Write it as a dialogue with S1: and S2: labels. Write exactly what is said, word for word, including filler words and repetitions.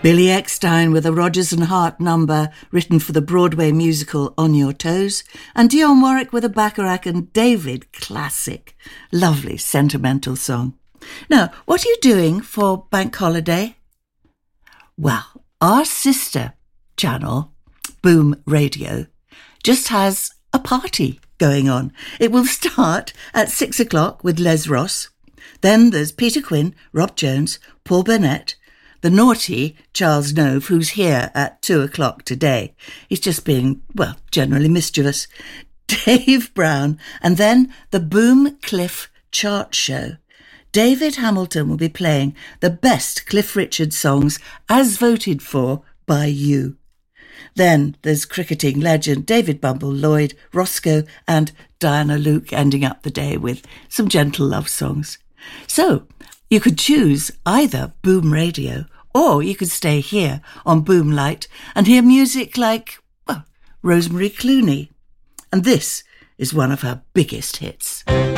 S1: Billy Eckstine with a Rodgers and Hart number written for the Broadway musical On Your Toes, and Dionne Warwick with a Bacharach and David classic. Lovely sentimental song. Now, what are you doing for bank holiday? Well, our sister channel, Boom Radio, just has a party going on. It will start at six o'clock with Les Ross. Then there's Peter Quinn, Rob Jones, Paul Burnett, the naughty Charles Nove, who's here at two o'clock today. He's just being, well, generally mischievous. Dave Brown, and then the Boom Cliff Chart Show. David Hamilton will be playing the best Cliff Richard songs as voted for by you. Then there's cricketing legend David Bumble Lloyd, Roscoe and Diana Luke ending up the day with some gentle love songs. So you could choose either Boom Radio or you could stay here on Boom Light and hear music like, well, Rosemary Clooney. And this is one of her biggest hits.